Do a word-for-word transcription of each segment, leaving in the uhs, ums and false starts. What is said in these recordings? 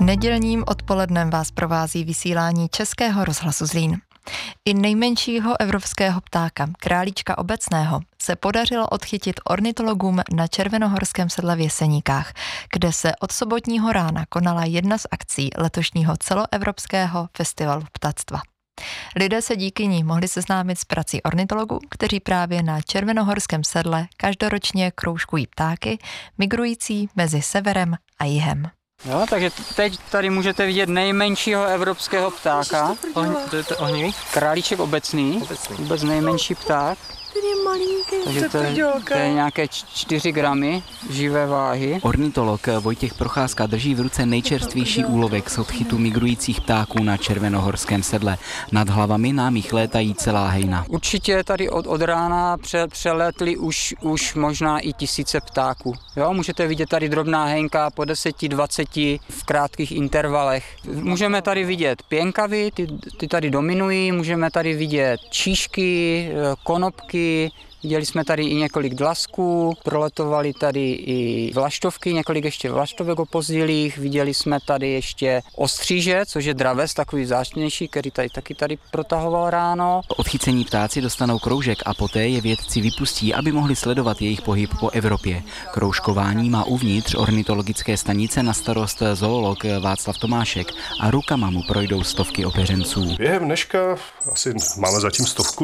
Nedělním odpolednem vás provází vysílání Českého rozhlasu Zlín. I nejmenšího evropského ptáka, králíčka obecného, se podařilo odchytit ornitologům na Červenohorském sedle v Jeseníkách, kde se od sobotního rána konala jedna z akcí letošního celoevropského festivalu ptactva. Lidé se díky ní mohli seznámit s prací ornitologů, kteří právě na Červenohorském sedle každoročně kroužkují ptáky, migrující mezi severem a jihem. Jo, takže teď tady můžete vidět nejmenšího evropského ptáka. Ohni, to je to ohnivý? Králíček obecný, Obecný. vůbec nejmenší pták. Ten je malinký, Takže to je, to je nějaké čtyři gramy živé váhy. Ornitolog Vojtěch Procházka drží v ruce nejčerstvější úlovek z odchytu migrujících ptáků na Červenohorském sedle. Nad hlavami nám jich létají celá hejna. Určitě tady od, od rána pře, přelétly už, už možná i tisíce ptáků. Jo, můžete vidět tady drobná hejnka po deseti, dvaceti v krátkých intervalech. Můžeme tady vidět pěnkavy, ty, ty tady dominují, můžeme tady vidět číšky, konopky, viděli jsme tady i několik dlasků, proletovaly tady i vlaštovky, několik ještě vlaštovek opozdilých, viděli jsme tady ještě ostříže, což je draves, takový vzácnější, který tady taky tady protahoval ráno. Odchycení ptáci dostanou kroužek a poté je vědci vypustí, aby mohli sledovat jejich pohyb po Evropě. Kroužkování má uvnitř ornitologické stanice na starost zoolog Václav Tomášek a rukama mu projdou stovky opeřenců. Během dneška asi máme zatím stovku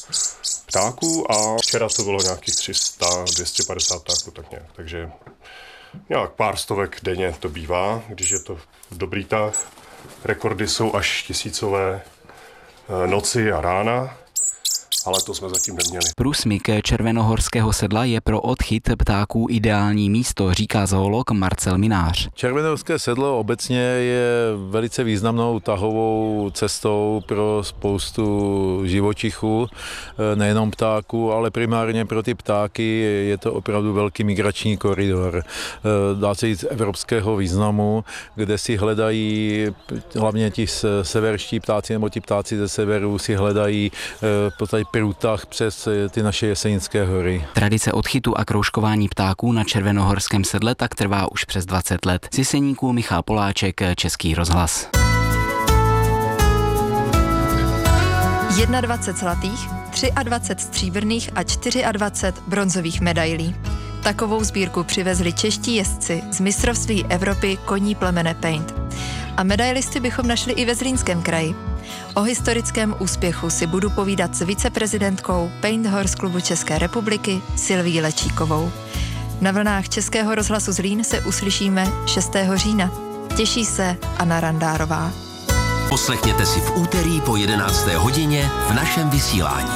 ptáků a včera to bylo nějakých tři sta, dvě stě padesát ptáků, tak nějak. Takže nějak pár stovek denně to bývá, když je to dobrý tah. Rekordy jsou až tisícové noci a rána, ale to jsme zatím neměli. Průsmyk Červenohorského sedla je pro odchyt ptáků ideální místo, říká zoolog Marcel Minář. Červenohorské sedlo obecně je velice významnou tahovou cestou pro spoustu živočichů, nejenom ptáků, ale primárně pro ty ptáky je to opravdu velký migrační koridor. Dá se říct evropského významu, kde si hledají, hlavně ti severští ptáci nebo ti ptáci ze severu si hledají v podstatě průtah přes ty naše Jesenické hory. Tradice odchytu a kroužkování ptáků na Červenohorském sedle tak trvá už přes dvacet let. Z Jeseníků Michal Poláček, Český rozhlas. dvacet jedna zlatých, dvacet tři stříbrných a dvacet čtyři bronzových medailí. Takovou sbírku přivezli čeští jezdci z mistrovství Evropy koní plemene Paint. A medailisty bychom našli i ve Zlínském kraji. O historickém úspěchu si budu povídat s viceprezidentkou Paint Horse klubu České republiky Silví Lečíkovou. Na vlnách Českého rozhlasu Zlín se uslyšíme šestého října. Těší se Anna Randárová. Poslechněte si v úterý po jedenácté hodině v našem vysílání.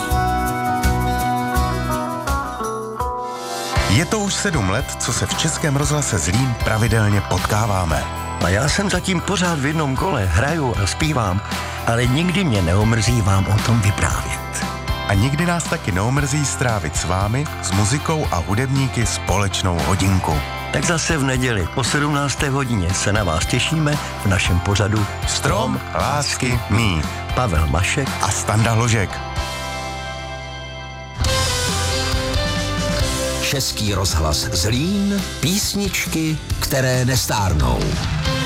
Je to už sedm let, co se v Českém rozhlase Zlín pravidelně potkáváme. A já jsem zatím pořád v jednom kole, hraju a zpívám, ale nikdy mě neomrzí vám o tom vyprávět. A nikdy nás taky neomrzí strávit s vámi, s muzikou a hudebníky společnou hodinku. Tak zase v neděli po sedmnácté hodině se na vás těšíme v našem pořadu Strom lásky mý. Pavel Mašek a Standa Hložek. Český rozhlas Zlín, písničky, které nestárnou.